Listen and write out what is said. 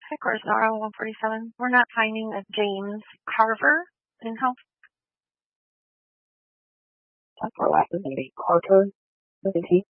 Hi, Corsaro 147. We're not finding a James Carver in-house. For last is maybe Carter with a T.